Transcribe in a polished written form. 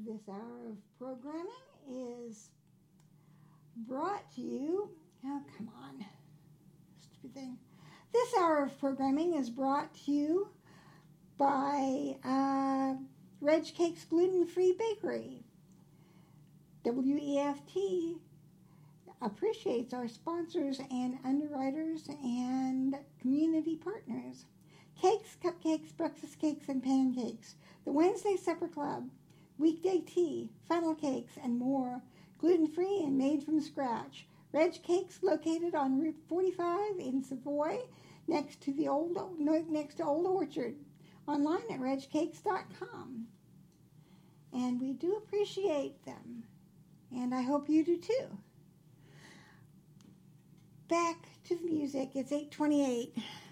This hour of programming is brought to you. Oh, come on. Stupid thing. This hour of programming is brought to you by Reg Cakes Gluten-Free Bakery. WEFT appreciates our sponsors and underwriters and community partners. Cakes, cupcakes, breakfast cakes, and pancakes. The Wednesday Supper Club. Weekday tea, funnel cakes, and more. Gluten-free and made from scratch. Reg Cakes, located on Route 45 in Savoy, next to Old Orchard. Online at regcakes.com. And we do appreciate them. And I hope you do too. Back to the music. It's 8:28.